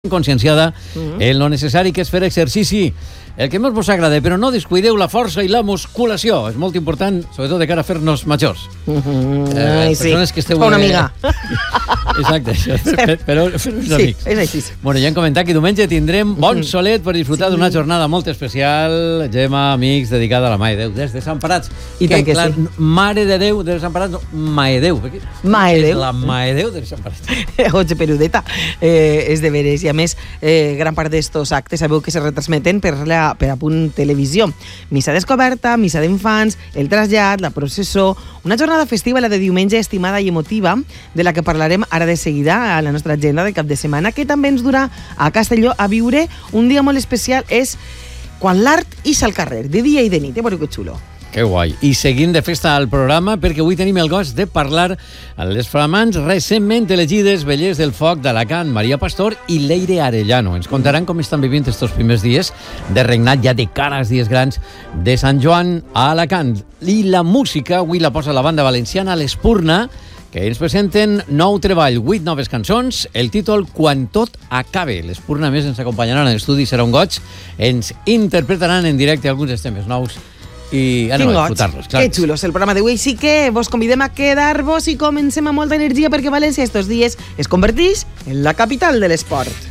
conscienciada en lo necessari que és fer exercici, el que més vos agrada, però no descuideu la força i la musculació. És molt important, sobretot de cara a fer-nos majors. Persones que esteu... Fa una amiga. Exacte, però fer-nos amics. És així. Bueno, ja hem comentat que diumenge tindrem bon solet per disfrutar d'una jornada molt especial. Gemma, amics, dedicada a la Mare de Déu des de Sant Parats. I tant que sí. Mare de Déu de Sant Parats, no, Maedeu. Maedeu. És la Maedeu de Sant Parats. Oye, peludeta. És de veres. I a més, gran part d'estos actes sabeu que se retransmeten per a punt televisió. Missa descoberta, missa d'infants, el trasllat, la processó, una jornada festiva, la de diumenge, estimada i emotiva, de la que parlarem ara de seguida a la nostra agenda de cap de setmana, que també ens durà a Castelló a viure un dia molt especial, és quan l'art ix al carrer, de dia i de nit. Veureu que xulo. Que guai. I seguim de festa al programa perquè avui tenim el goig de parlar a les flamants recentment elegides Vellers del Foc d'Alacant, Maria Pastor i Leire Arellano. Ens contaran com estan vivint estos primers dies de regnat ja de cara als dies grans de Sant Joan a Alacant. I la música avui la posa la banda valenciana l'Espurna, que ens presenten nou treball, 8 noves cançons, el títol Quan tot acabe. L'Espurna més ens acompanyaran a l'estudi, serà un goig, ens interpretaran en directe alguns dels temes nous i anem a disfrutar-los. Que xulos el programa d'avui. Sí que vos convidem a quedar-vos i comencem amb molta energia perquè València estos dies es converteix en la capital de l'esport.